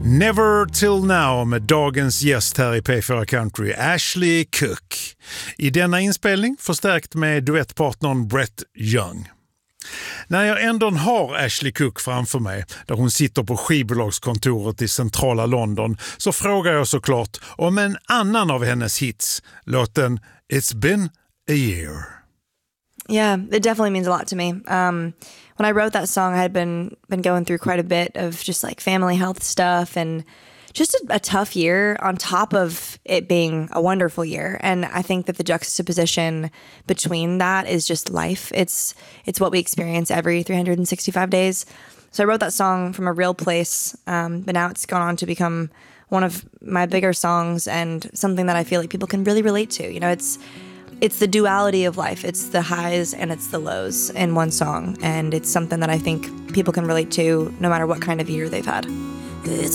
Never Till Now med dagens gäst här i P4 Country, Ashley Cook. I denna inspelning förstärkt med duettpartnern Brett Young. När jag ändå har Ashley Cook framför mig, där hon sitter på skivbolagskontoret i centrala London, så frågar jag såklart om en annan av hennes hits, låten It's Been a Year. Yeah, it definitely means a lot to me. When I wrote that song, I had been going through quite a bit of just like family health stuff and just a tough year on top of it being a wonderful year. And I think that the juxtaposition between that is just life. It's what we experience every 365 days. So I wrote that song from a real place, but now it's gone on to become one of my bigger songs and something that I feel like people can really relate to. You know, it's the duality of life. It's the highs and it's the lows in one song. And it's something that I think people can relate to no matter what kind of year they've had. It's